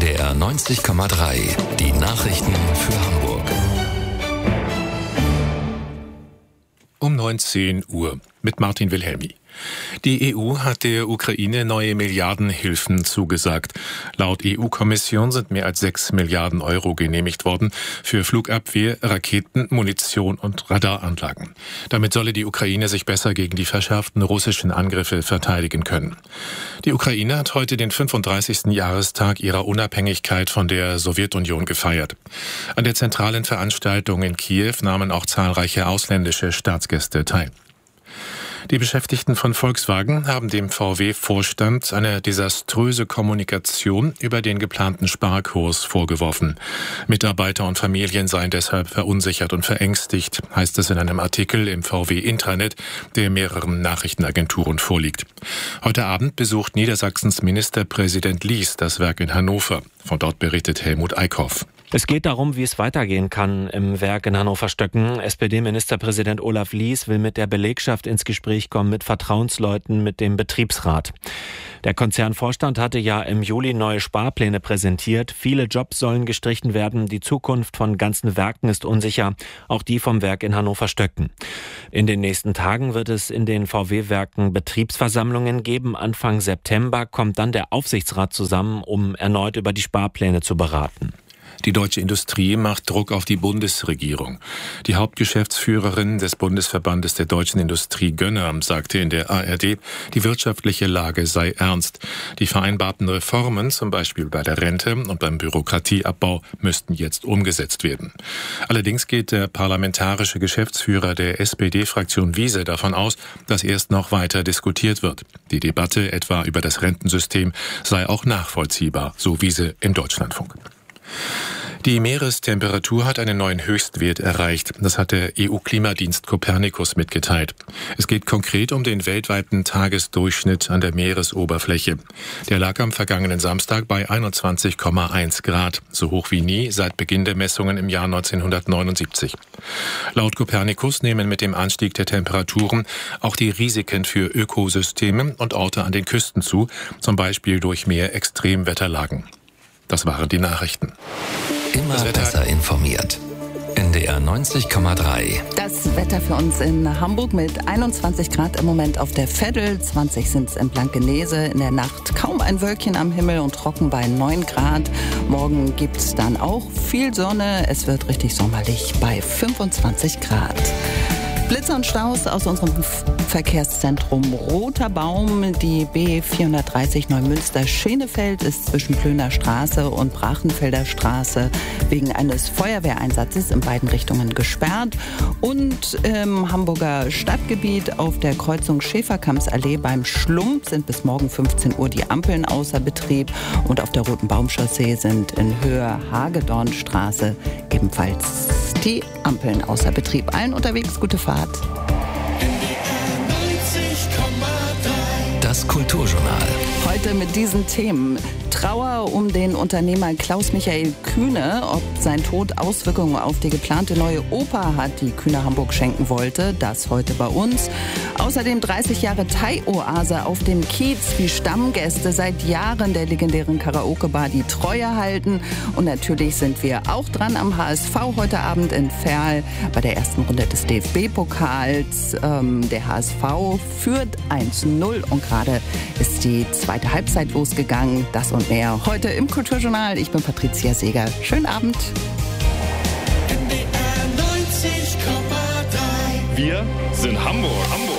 NDR 90,3. Die Nachrichten für Hamburg. Um 19 Uhr mit Martin Wilhelmi. Die EU hat der Ukraine neue Milliardenhilfen zugesagt. Laut EU-Kommission sind mehr als 6 Milliarden Euro genehmigt worden für Flugabwehr, Raketen, Munition und Radaranlagen. Damit solle die Ukraine sich besser gegen die verschärften russischen Angriffe verteidigen können. Die Ukraine hat heute den 35. Jahrestag ihrer Unabhängigkeit von der Sowjetunion gefeiert. An der zentralen Veranstaltung in Kiew nahmen auch zahlreiche ausländische Staatsgäste teil. Die Beschäftigten von Volkswagen haben dem VW-Vorstand eine desaströse Kommunikation über den geplanten Sparkurs vorgeworfen. Mitarbeiter und Familien seien deshalb verunsichert und verängstigt, heißt es in einem Artikel im VW-Intranet, der mehreren Nachrichtenagenturen vorliegt. Heute Abend besucht Niedersachsens Ministerpräsident Lies das Werk in Hannover. Von dort berichtet Helmut Eickhoff. Es geht darum, wie es weitergehen kann im Werk in Hannover-Stöcken. SPD-Ministerpräsident Olaf Lies will mit der Belegschaft ins Gespräch kommen, mit Vertrauensleuten, mit dem Betriebsrat. Der Konzernvorstand hatte ja im Juli neue Sparpläne präsentiert. Viele Jobs sollen gestrichen werden. Die Zukunft von ganzen Werken ist unsicher, auch die vom Werk in Hannover-Stöcken. In den nächsten Tagen wird es in den VW-Werken Betriebsversammlungen geben. Anfang September kommt dann der Aufsichtsrat zusammen, um erneut über die Sparpläne zu beraten. Die deutsche Industrie macht Druck auf die Bundesregierung. Die Hauptgeschäftsführerin des Bundesverbandes der deutschen Industrie, Gönner, sagte in der ARD, die wirtschaftliche Lage sei ernst. Die vereinbarten Reformen, zum Beispiel bei der Rente und beim Bürokratieabbau, müssten jetzt umgesetzt werden. Allerdings geht der parlamentarische Geschäftsführer der SPD-Fraktion Wiese davon aus, dass erst noch weiter diskutiert wird. Die Debatte etwa über das Rentensystem sei auch nachvollziehbar, so Wiese im Deutschlandfunk. Die Meerestemperatur hat einen neuen Höchstwert erreicht. Das hat der EU-Klimadienst Copernicus mitgeteilt. Es geht konkret um den weltweiten Tagesdurchschnitt an der Meeresoberfläche. Der lag am vergangenen Samstag bei 21,1 Grad, so hoch wie nie seit Beginn der Messungen im Jahr 1979. Laut Copernicus nehmen mit dem Anstieg der Temperaturen auch die Risiken für Ökosysteme und Orte an den Küsten zu, zum Beispiel durch mehr Extremwetterlagen. Das waren die Nachrichten. Immer besser informiert. NDR 90,3. Das Wetter für uns in Hamburg mit 21 Grad im Moment auf der Veddel, 20 sind es in Blankenese. In der Nacht kaum ein Wölkchen am Himmel und trocken bei 9 Grad. Morgen gibt es dann auch viel Sonne. Es wird richtig sommerlich bei 25 Grad. Blitzer und Staus aus unserem Verkehrszentrum Roter Baum. Die B430 Neumünster-Schenefeld ist zwischen Plöner Straße und Brachenfelder Straße wegen eines Feuerwehreinsatzes in beiden Richtungen gesperrt. Und im Hamburger Stadtgebiet auf der Kreuzung Schäferkampsallee beim Schlump sind bis morgen 15 Uhr die Ampeln außer Betrieb. Und auf der Roten Baumchaussee sind in Höhe Hagedornstraße ebenfalls die Ampeln außer Betrieb. Allen unterwegs gute Fahrt. Das Kulturjournal. Heute mit diesen Themen. Trauer um den Unternehmer Klaus-Michael Kühne. Ob sein Tod Auswirkungen auf die geplante neue Oper hat, die Kühne Hamburg schenken wollte. Das heute bei uns. Außerdem 30 Jahre Thai-Oase auf dem Kiez, wie Stammgäste seit Jahren der legendären Karaoke-Bar die Treue halten. Und natürlich sind wir auch dran am HSV heute Abend in Verl bei der ersten Runde des DFB-Pokals. Der HSV führt 1-0 und gerade ist die zweite Halbzeit losgegangen. Das und mehr heute im Kulturjournal. Ich bin Patricia Seeger. Schönen Abend. Wir sind Hamburg.